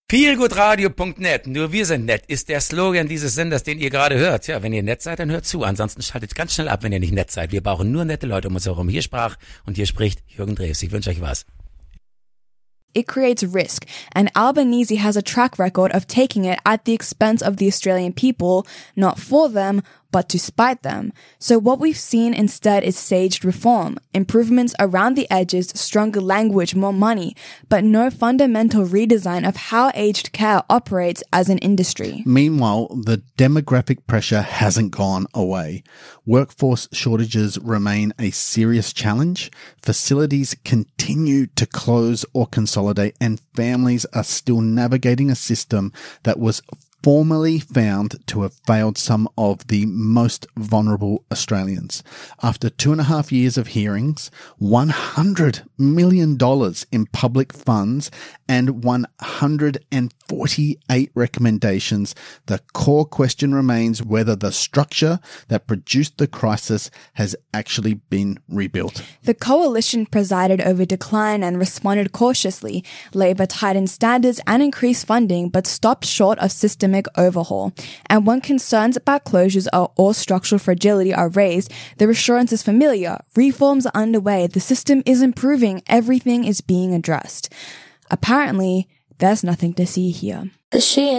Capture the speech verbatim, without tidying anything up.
feelgoodradio punkt net, nur wir sind nett, ist der Slogan dieses Senders, den ihr gerade hört. Ja, wenn ihr nett seid, dann hört zu. Ansonsten schaltet ganz schnell ab, wenn ihr nicht nett seid. Wir brauchen nur nette Leute um uns herum. Hier sprach und hier spricht Jürgen Drews. Ich wünsche euch was. It creates risk, and Albanese has a track record of taking it at the expense of the Australian people, not for them, but to spite them. So what we've seen instead is staged reform, improvements around the edges, stronger language, more money, but no fundamental redesign of how aged care operates as an industry. Meanwhile, the demographic pressure hasn't gone away. Workforce shortages remain a serious challenge. Facilities continue to close or consolidate, and families are still navigating a system that was formerly found to have failed some of the most vulnerable Australians. After two and a half years of hearings, one hundred million dollars in public funds, and one hundred forty-eight recommendations, the core question remains whether the structure that produced the crisis has actually been rebuilt. The coalition presided over decline and responded cautiously. Labor tightened standards and increased funding, but stopped short of systemic overhaul. And when concerns about closures or, or structural fragility are raised, the assurance is familiar. Reforms are underway. The system is improving. Everything is being addressed. Apparently, there's nothing to see here. The She